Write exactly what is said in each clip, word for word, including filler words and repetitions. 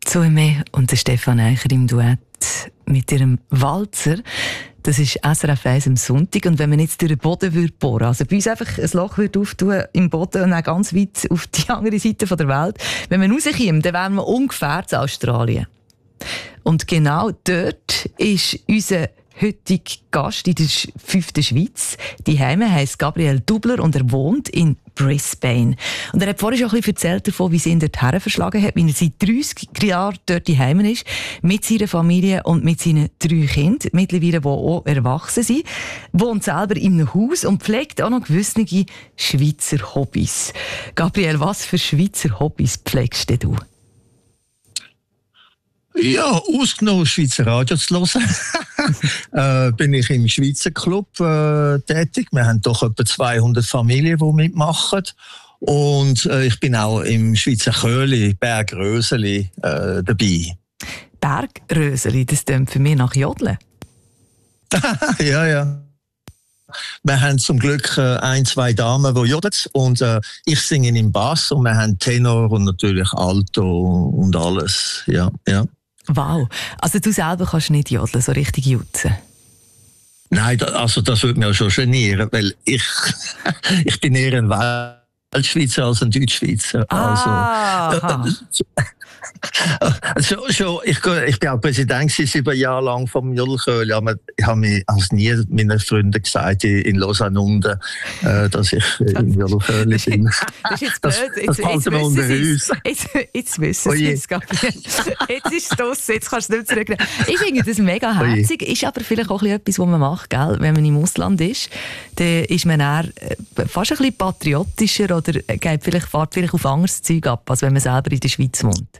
Zoe und der Stefan Eicher im Duett mit ihrem Walzer. Das ist S R F eins am Sonntag. Und wenn man jetzt durch den Boden würde bohren, also bei uns einfach ein Loch würde auftun im Boden und dann ganz weit auf die andere Seite der Welt, wenn man rauskommt, dann wären wir ungefähr in Australien. Und genau dort ist unser heutiger Gast in der fünften Schweiz. Die Heime heisst Gabriel Dubler und er wohnt in Brisbane. Und er hat vorhin schon ein bisschen erzählt davon, wie sie ihn dort verschlagen hat, wie er seit dreißig Jahren dort die Heime ist, mit seiner Familie und mit seinen drei Kindern, mittlerweile, die auch erwachsen sind, wohnt selber in einem Haus und pflegt auch noch gewisse Schweizer Hobbys. Gabriel, was für Schweizer Hobbys pflegst du? Ja, ausgenommen Schweizer Radio zu hören, äh, bin ich im Schweizer Club äh, tätig. Wir haben doch etwa zweihundert Familien, die mitmachen. Und äh, ich bin auch im Schweizer Chöli, Bergröseli, äh, dabei. Bergröseli, das klingt für mich nach Jodeln. Ja, ja. Wir haben zum Glück äh, ein, zwei Damen, die jodeln. Und äh, ich singe im Bass und wir haben Tenor und natürlich Alto und alles. Ja, ja. Wow. Also du selber kannst nicht jodeln, so richtig jutzen? Nein, da, also das würde mich auch schon genieren, weil ich, ich bin eher ein Weltschweizer als ein Deutschschweizer. Ah, also, so, so, ich, ich bin auch Präsident sieben Jahre lang vom Jodelchöli, aber ich habe mir als nie meinen Freunden gesagt in Lausanne unten, äh, dass ich im Jodelchöli bin. Das ist jetzt blöd. Das, das jetzt, jetzt, unter uns. Jetzt, jetzt wissen sie es, Gabriel. Jetzt ist es draussen, jetzt kannst du nicht zurücknehmen. Ich finde das mega herzig, ist aber vielleicht auch etwas, was man macht, gell? Wenn man im Ausland ist, dann ist man eher fast ein bisschen patriotischer oder geht vielleicht, fährt vielleicht auf anderes Zeug ab, als wenn man selber in der Schweiz wohnt.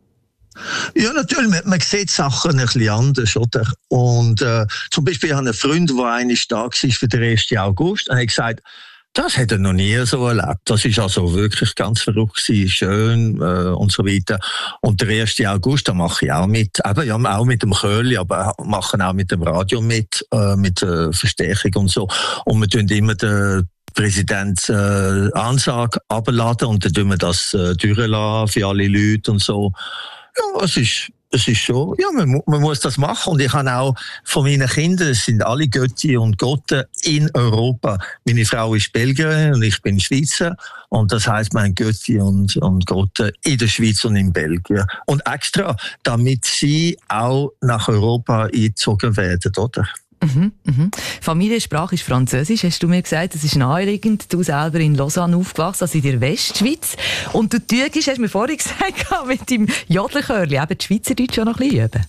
Ja, natürlich, man, man sieht Sachen ein bisschen anders, oder? Und äh, zum Beispiel, ich habe einen Freund, der einmal da war für den ersten August, und er hat gesagt, das hat er noch nie so erlebt. Das ist also wirklich ganz verrückt gewesen, schön äh, und so weiter. Und der ersten August, da mache ich auch mit, eben, ja, auch mit dem Chöli, aber machen auch mit dem Radio mit, äh, mit äh, Verstärkung und so. Und wir tun immer den Präsident äh, Ansage abladen und dann tun wir das äh, durchlassen für alle Leute und so. Ja, es ist, es ist schon, ja, man, man muss das machen. Und ich habe auch von meinen Kindern, es sind alle Götti und Gotten in Europa. Meine Frau ist Belgierin und ich bin Schweizer. Und das heisst, wir haben Götti und, und Gotten in der Schweiz und in Belgien. Und extra, damit sie auch nach Europa eingezogen werden, oder? Mhm, mhm. Familiensprache ist Französisch, hast du mir gesagt. Das ist naheliegend. Du selber in Lausanne aufgewachsen, also in der Westschweiz. Und du tügst, hast du mir vorhin gesagt, mit deinem Jodelchörli eben die Schweizerdeutsch auch noch ein bisschen üben.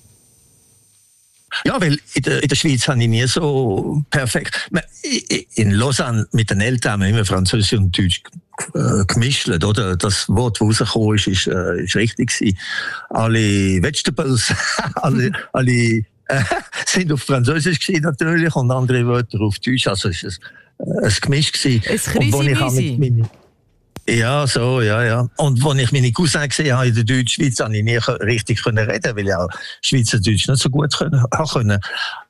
Ja, weil in der, in der Schweiz habe ich nie so perfekt. In Lausanne mit den Eltern haben wir immer Französisch und Deutsch äh, gemischt, oder? Das Wort, das rausgekommen ist, ist, äh, ist richtig gewesen. Alle Vegetables, alle, alle äh, sind auf Französisch gewesen, natürlich, und andere Wörter auf Deutsch. Also es war ein Gemisch gewesen. Es Krisi-Misi. Ja, so, ja, ja. Und als ich meine Cousins gesehen habe in der Deutschschweiz, konnte ich nie richtig reden, weil ich auch Schweizerdeutsch nicht so gut können, können.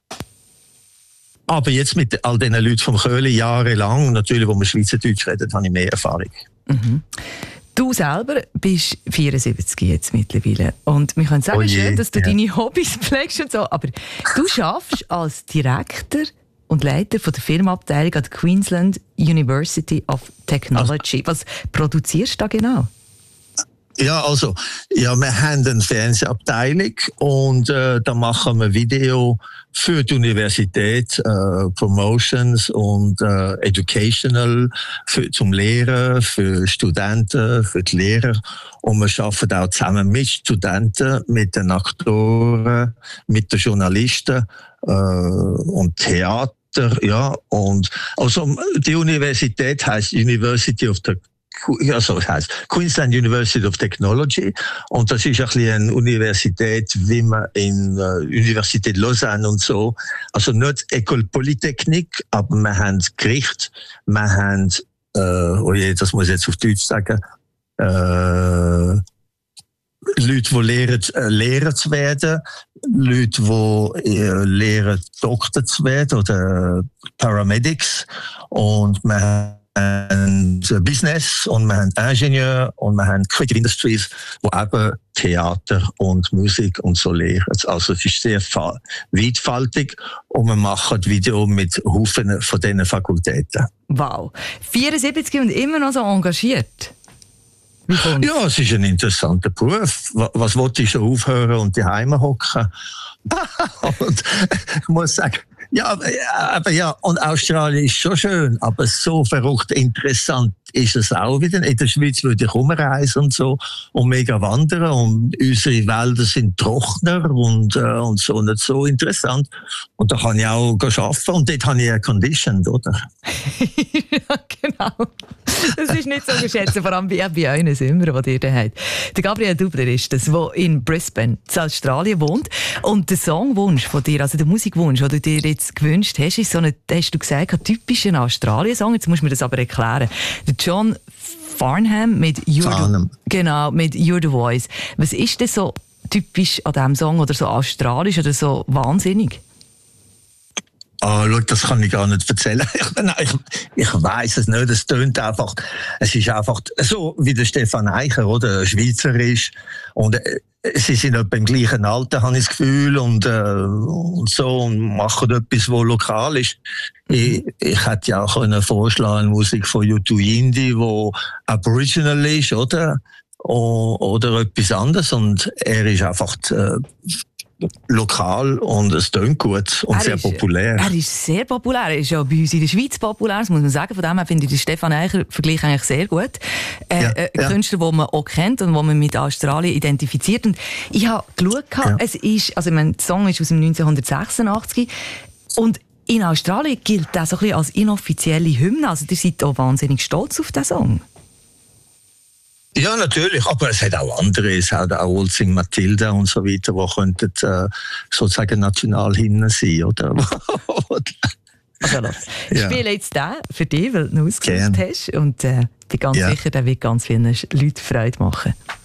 Aber jetzt mit all diesen Leuten vom Chöli jahrelang, natürlich, wo man Schweizerdeutsch redet, habe ich mehr Erfahrung. Mhm. Du selber bist vierundsiebzig jetzt mittlerweile. Und wir können sagen, oh je, schön, dass du ja. deine Hobbys pflegst und so, aber du arbeitest als Direktor und Leiter von der Firmenabteilung an der Queensland University of Technology. Was produzierst du da genau? Ja, also, ja, wir haben eine Fernsehabteilung und äh, da machen wir Video für die Universität, äh, Promotions und äh, Educational für, zum Lehren, für Studenten, für die Lehrer. Und wir arbeiten auch zusammen mit Studenten, mit den Aktoren, mit den Journalisten äh, und Theater. Ja, und also die Universität heißt University of the Ja, so heißt Queensland University of Technology, und das ist ein bisschen eine Universität, wie man in äh, Universität Lausanne und so, also nicht École Polytechnique, aber wir haben Gericht, wir haben, äh, oh je, das muss ich jetzt auf Deutsch sagen, äh, Leute, die lehren, äh, Lehrer zu werden, Leute, die äh, lehren, Doktor zu werden oder Paramedics, und wir haben Business und wir haben Ingenieur und wir haben Creative Industries, wo eben Theater und Musik und so lehren. Also es ist sehr weitfaltig und wir machen Video mit Haufen von diesen Fakultäten. Wow. vierundsiebzig und immer noch so engagiert. Ja, es ist ein interessanter Beruf. Was wollte ich schon aufhören und die Heime hocken? Und ich muss sagen, ja, aber, aber ja, und Australien ist schon schön, aber so verrückt interessant ist es auch wieder. In der Schweiz würde ich rumreisen und so und mega wandern und unsere Wälder sind trockener und, äh, und so nicht so interessant. Und da kann ich auch arbeiten und dort habe ich Air Conditioned, oder? Ja, genau. Das ist nicht so geschätzt, vor allem bei, bei euren Sümmern, die ihr da habt. Der Gabriel Dubler ist das, der in Brisbane, in Australien wohnt. Und der Songwunsch von dir, also der Musikwunsch, den du dir jetzt gewünscht hast, ist so ein, hast du gesagt, ein typischer Australien-Song. Jetzt musst du mir das aber erklären. Der John Farnham mit You're the, genau, mit You're the Voice. Was ist denn so typisch an diesem Song oder so australisch oder so wahnsinnig? Ah, schau, das kann ich gar nicht erzählen. Ich, ich, ich weiss es nicht. Es tönt einfach, es ist einfach so wie der Stefan Eicher, oder? Schweizer ist. Und äh, sie sind etwa im gleichen Alter, habe ich das Gefühl, und, äh, und so, und machen etwas, was lokal ist. Ich, ich hätte ja auch können vorschlagen, Musik von U zwei Indie, wo Aboriginal ist, oder? O, oder etwas anderes. Und er ist einfach, äh, lokal und es tönt gut und er sehr ist, populär. Er ist sehr populär. Er ist ja bei uns in der Schweiz populär, das muss man sagen. Von dem her finde ich den Stefan Eicher Vergleich eigentlich sehr gut. Äh, ja, äh, ja. Künstler, den man auch kennt und den man mit Australien identifiziert. Und ich habe geschaut, ja. es ist, also ich meine, der Song ist aus dem neunzehnhundertsechsundachtzig und in Australien gilt das so ein bisschen als inoffizielle Hymne. Also ihr seid auch wahnsinnig stolz auf diesen Song. Ja, natürlich, aber es hat auch andere, es hat auch Old Sing Matilda und so weiter, die könnten äh, sozusagen Nationalhymnen sein, oder? Also los, ich ja. spiele jetzt den für dich, weil du ihn ausgesucht hast und äh, bin ganz ja. sicher, der wird ganz vielen Leuten Freude machen.